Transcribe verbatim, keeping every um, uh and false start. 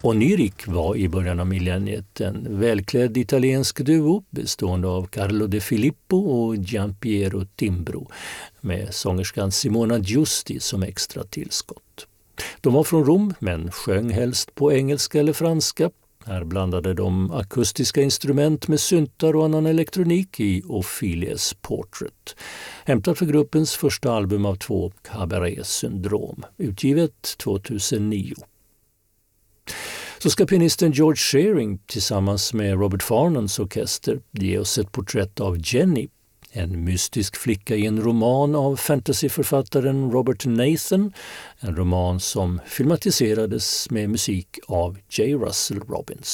Oniric var i början av millenniet en välklädd italiensk duo bestående av Carlo De Filippo och Giampiero Timbro med sångerskan Simona Giusti som extra tillskott. De var från Rom men sjöng helst på engelska eller franska. Här blandade de akustiska instrument med syntar och annan elektronik i Ophelias Portrait. Hämtat för gruppens första album av två, Cabaret Syndrom, utgivet tjugohundranio. Så ska pianisten George Shearing tillsammans med Robert Farnons orkester ge oss ett porträtt av Jenny, en mystisk flicka i en roman av fantasyförfattaren Robert Nathan, en roman som filmatiserades med musik av J. Russell Robbins.